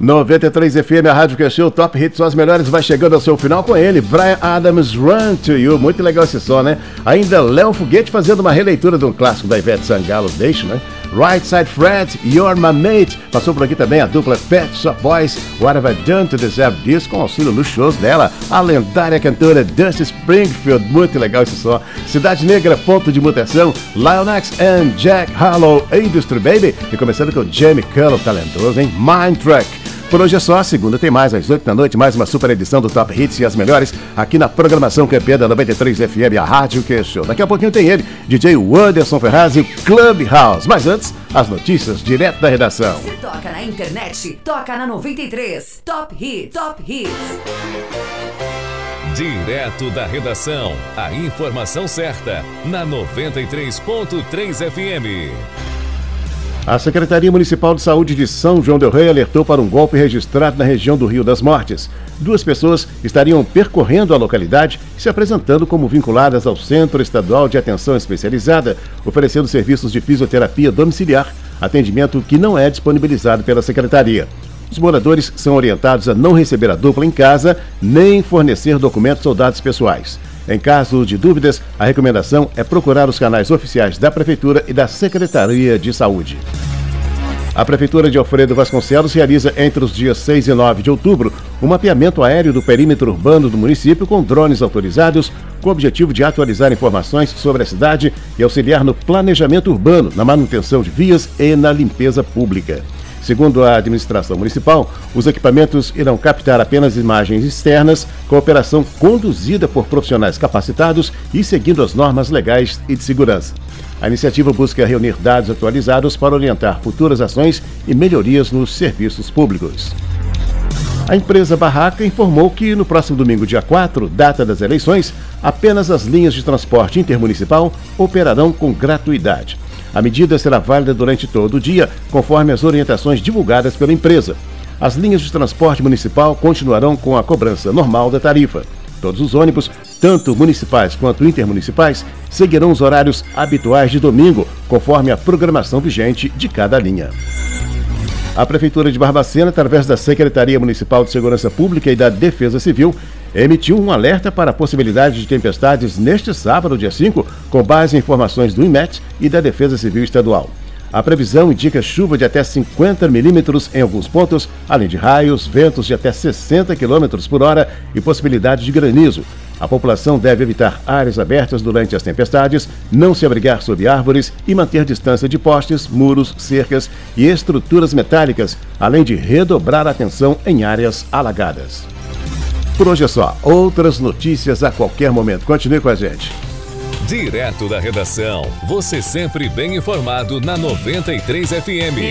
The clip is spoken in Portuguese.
93 FM, a Rádio Show, Top Hits, são as melhores, vai chegando ao seu final com ele, Bryan Adams, Run to You, muito legal esse som, né? Ainda Léo Foguete fazendo uma releitura de um clássico da Ivete Sangalo, Deixa, né? Right Side Fred, You're My Mate, passou por aqui também a dupla Pet Shop Boys, What Have I Done to Deserve This, com auxílio luxuoso dela, a lendária cantora Dusty Springfield, muito legal esse som, Cidade Negra, Ponto de Mutação, Lil Nas and Jack Harlow, Industry Baby, e começando com o Jamie Cullum, talentoso, hein? Mind Track. Por hoje é só, segunda tem mais, às 8 da noite, mais uma super edição do Top Hits e as melhores, aqui na programação campeã da 93 FM, a Rádio Show. Daqui a pouquinho tem ele, DJ Wanderson Ferraz e o Clubhouse. Mas antes, as notícias direto da redação. Se toca na internet, toca na 93. Top Hits. Top Hits. Direto da redação, a informação certa, na 93.3 FM. A Secretaria Municipal de Saúde de São João del Rei alertou para um golpe registrado na região do Rio das Mortes. 2 pessoas estariam percorrendo a localidade e se apresentando como vinculadas ao Centro Estadual de Atenção Especializada, oferecendo serviços de fisioterapia domiciliar, atendimento que não é disponibilizado pela Secretaria. Os moradores são orientados a não receber a dupla em casa, nem fornecer documentos ou dados pessoais. Em caso de dúvidas, a recomendação é procurar os canais oficiais da Prefeitura e da Secretaria de Saúde. A Prefeitura de Alfredo Vasconcelos realiza entre os dias 6 e 9 de outubro um mapeamento aéreo do perímetro urbano do município com drones autorizados, com o objetivo de atualizar informações sobre a cidade e auxiliar no planejamento urbano, na manutenção de vias e na limpeza pública. Segundo a administração municipal, os equipamentos irão captar apenas imagens externas, com a operação conduzida por profissionais capacitados e seguindo as normas legais e de segurança. A iniciativa busca reunir dados atualizados para orientar futuras ações e melhorias nos serviços públicos. A empresa Barraca informou que no próximo domingo, dia 4, data das eleições, apenas as linhas de transporte intermunicipal operarão com gratuidade. A medida será válida durante todo o dia, conforme as orientações divulgadas pela empresa. As linhas de transporte municipal continuarão com a cobrança normal da tarifa. Todos os ônibus, tanto municipais quanto intermunicipais, seguirão os horários habituais de domingo, conforme a programação vigente de cada linha. A Prefeitura de Barbacena, através da Secretaria Municipal de Segurança Pública e da Defesa Civil, emitiu um alerta para a possibilidade de tempestades neste sábado, dia 5, com base em informações do INMET e da Defesa Civil Estadual. A previsão indica chuva de até 50 milímetros em alguns pontos, além de raios, ventos de até 60 km por hora e possibilidade de granizo. A população deve evitar áreas abertas durante as tempestades, não se abrigar sob árvores e manter distância de postes, muros, cercas e estruturas metálicas, além de redobrar a atenção em áreas alagadas. Por hoje é só. Outras notícias a qualquer momento. Continue com a gente. Direto da redação, você sempre bem informado na 93 FM.